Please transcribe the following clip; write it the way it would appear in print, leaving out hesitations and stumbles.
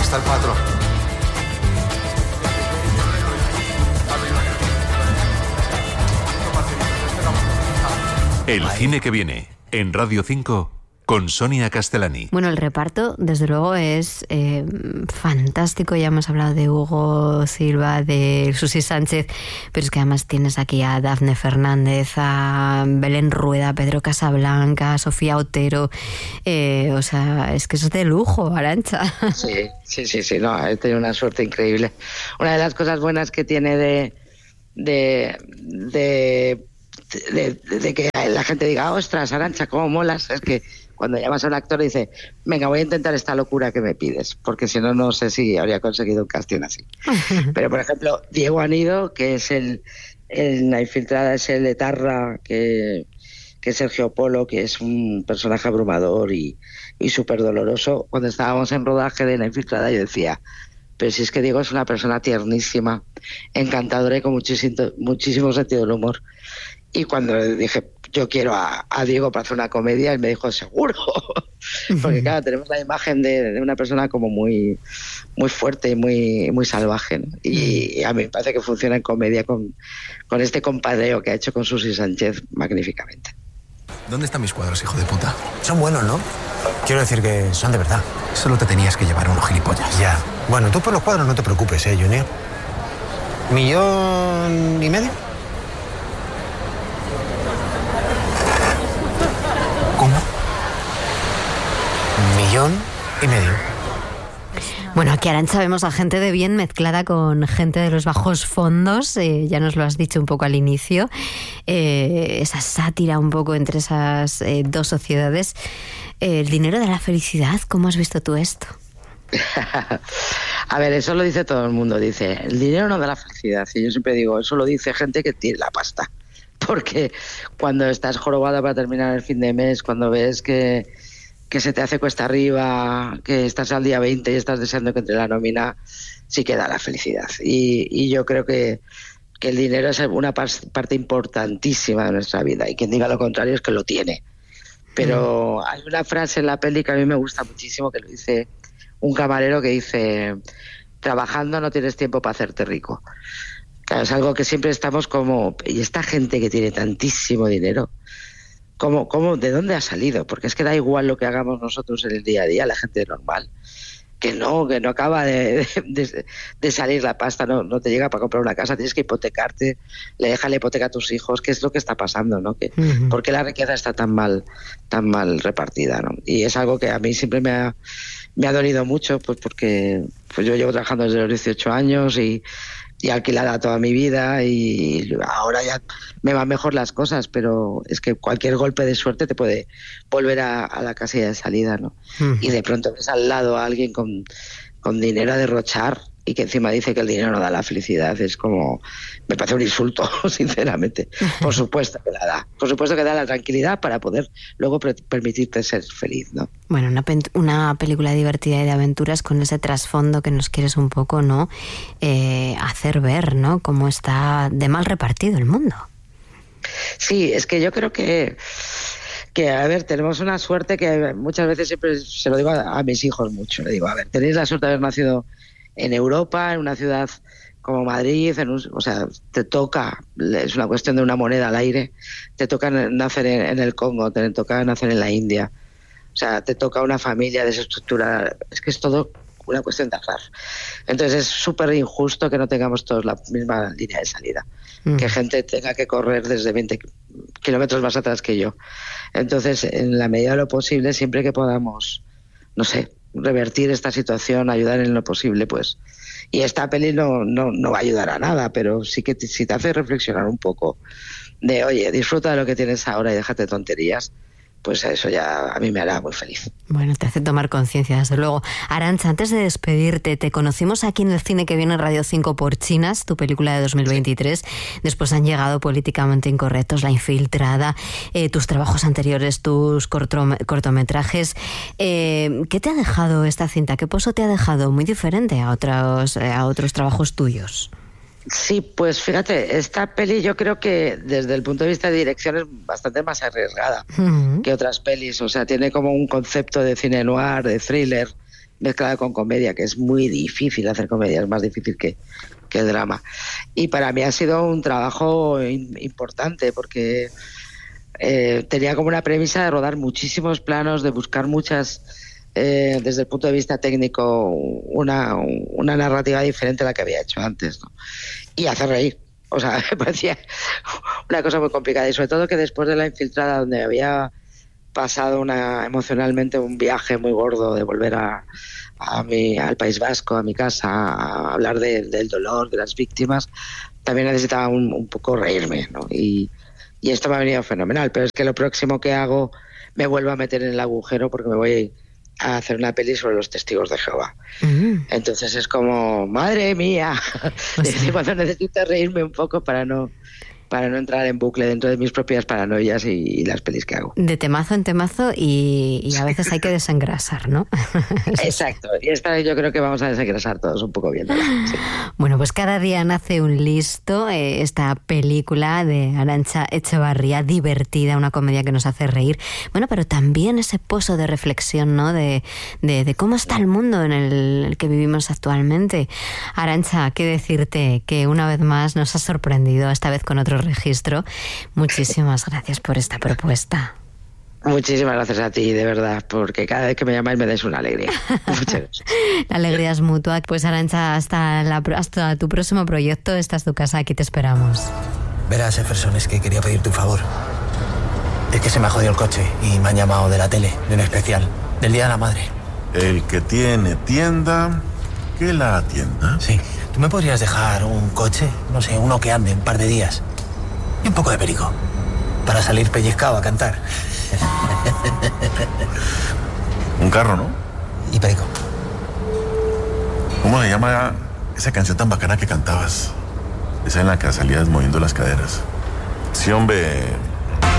está el patrón. El cine que viene en Radio 5 con Sonia Castellani. Bueno, el reparto, desde luego, es fantástico. Ya hemos hablado de Hugo Silva, de Susi Sánchez, pero es que además tienes aquí a Dafne Fernández, a Belén Rueda, a Pedro Casablanca, a Sofía Otero. O sea, es que eso es de lujo, Arantxa. Sí, no, he tenido una suerte increíble. Una de las cosas buenas que tiene de que la gente diga, ostras, Arantxa, cómo molas, es que cuando llamas a un actor dice, venga, voy a intentar esta locura que me pides, porque si no, no sé si habría conseguido un casting así. Pero, por ejemplo, Diego Anido, que es la infiltrada, es el etarra, que es Sergio Polo, que es un personaje abrumador y súper doloroso. Cuando estábamos en rodaje de La infiltrada, yo decía, pero si es que Diego es una persona tiernísima, encantadora y con muchísimo sentido del humor. Y cuando le dije, yo quiero a Diego para hacer una comedia, él me dijo, seguro. Porque claro, tenemos la imagen de una persona como muy, muy fuerte y muy salvaje, ¿no? Y a mí me parece que funciona en comedia con este compadreo que ha hecho con Susi Sánchez magníficamente. ¿Dónde están mis cuadros, hijo de puta? Son buenos, ¿no? Quiero decir que son de verdad. Solo te tenías que llevar unos gilipollas. Ya. Bueno, tú por los cuadros no te preocupes, Junior. ¿1,5 millones? ¿Cómo? 1,5 millones. Bueno, aquí, Arantxa, vemos a gente de bien mezclada con gente de los bajos fondos, ya nos lo has dicho un poco al inicio, esa sátira un poco entre esas dos sociedades. El dinero de la felicidad, ¿cómo has visto tú esto? A ver, eso lo dice todo el mundo, dice, el dinero no da la felicidad, y yo siempre digo, eso lo dice gente que tiene la pasta, porque cuando estás jorobada para terminar el fin de mes, cuando ves que se te hace cuesta arriba, que estás al día 20 y estás deseando que entre la nómina, sí que da la felicidad. Y yo creo que el dinero es una parte importantísima de nuestra vida, y quien diga lo contrario es que lo tiene. Pero hay una frase en la peli que a mí me gusta muchísimo, que lo dice un camarero, que dice, trabajando no tienes tiempo para hacerte rico. Claro, es algo que siempre estamos como, y esta gente que tiene tantísimo dinero, ¿Cómo, de dónde ha salido? Porque es que da igual lo que hagamos nosotros en el día a día, la gente normal, que no acaba de salir la pasta, no te llega para comprar una casa, tienes que hipotecarte, le dejas la hipoteca a tus hijos, ¿qué es lo que está pasando, no? ¿Por qué la riqueza está tan mal repartida, no? Y es algo que a mí siempre me ha dolido mucho, pues porque yo llevo trabajando desde los 18 años y alquilada toda mi vida, y ahora ya me van mejor las cosas, pero es que cualquier golpe de suerte te puede volver a la casilla de salida, ¿no? Y de pronto ves al lado a alguien con dinero a derrochar y que encima dice que el dinero no da la felicidad. Es como, me parece un insulto, sinceramente. Por supuesto que la da. Por supuesto que da la tranquilidad para poder luego permitirte ser feliz, ¿no? Bueno, una película divertida y de aventuras con ese trasfondo que nos quieres un poco, ¿no? Hacer ver, ¿no? Cómo está de mal repartido el mundo. Sí, es que yo creo que a ver, tenemos una suerte que muchas veces siempre se lo digo a mis hijos mucho. Le digo, a ver, tenéis la suerte de haber nacido en Europa, en una ciudad como Madrid, o sea, te toca, es una cuestión de una moneda al aire, te toca nacer en el Congo, te toca nacer en la India, o sea, te toca una familia desestructurada, es que es todo una cuestión de azar. Entonces es súper injusto que no tengamos todos la misma línea de salida, que gente tenga que correr desde 20 kilómetros más atrás que yo. Entonces, en la medida de lo posible, siempre que podamos, no sé, revertir esta situación, ayudar en lo posible, pues. Y esta peli no va a ayudar a nada, pero sí que si te hace reflexionar un poco de, oye, disfruta de lo que tienes ahora y déjate de tonterías, pues eso ya a mí me hará muy feliz. Bueno, te hace tomar conciencia, desde luego. Arantxa, antes de despedirte, te conocimos aquí en el cine que viene en Radio 5 por Chinas, tu película de 2023. Después han llegado Políticamente Incorrectos, La infiltrada, tus trabajos anteriores, tus cortometrajes. ¿Qué te ha dejado esta cinta? ¿Qué pozo te ha dejado? Muy diferente a otros trabajos tuyos. Sí, pues fíjate, esta peli yo creo que desde el punto de vista de dirección es bastante más arriesgada que otras pelis. O sea, tiene como un concepto de cine noir, de thriller, mezclada con comedia, que es muy difícil hacer comedia, es más difícil que el drama. Y para mí ha sido un trabajo importante, porque tenía como una premisa de rodar muchísimos planos, de buscar muchas, desde el punto de vista técnico, una narrativa diferente a la que había hecho antes, ¿no? Y hacer reír. O sea, me parecía una cosa muy complicada, y sobre todo que después de La Infiltrada, donde había pasado emocionalmente un viaje muy gordo de volver al País Vasco, a mi casa, a hablar del dolor, de las víctimas, también necesitaba un poco reírme, ¿no? Y esto me ha venido fenomenal, pero es que lo próximo que hago me vuelvo a meter en el agujero, porque me voy a hacer una peli sobre los testigos de Jehová. Entonces es como, madre mía, cuando necesito reírme un poco para no entrar en bucle dentro de mis propias paranoias y las pelis que hago. De temazo en temazo, y a veces hay que desengrasar, ¿no? Exacto, y esta yo creo que vamos a desengrasar todos un poco viéndola. Sí. Bueno, pues Cada día nace un listo, esta película de Arantxa Etxebarria, divertida, una comedia que nos hace reír. Bueno, pero también ese pozo de reflexión, ¿no? De cómo está el mundo en el que vivimos actualmente. Arantxa, qué decirte, que una vez más nos has sorprendido, esta vez con otro registro. Muchísimas gracias por esta propuesta. Muchísimas gracias a ti, de verdad, porque cada vez que me llamáis me dais una alegría. Muchas gracias. La alegría es mutua. Pues Arantxa, hasta tu próximo proyecto. Esta es tu casa, aquí te esperamos. Verás, Jefferson, es que quería pedirte un favor. Es que se me ha jodido el coche y me han llamado de la tele, de un especial, del Día de la Madre. El que tiene tienda, que la atienda. Sí. ¿Tú me podrías dejar un coche? No sé, uno que ande un par de días. Y un poco de perico. Para salir pellizcado a cantar. Un carro, ¿no? Y perico. ¿Cómo se llama esa canción tan bacana que cantabas? Esa en la que salías moviendo las caderas. Sí, hombre.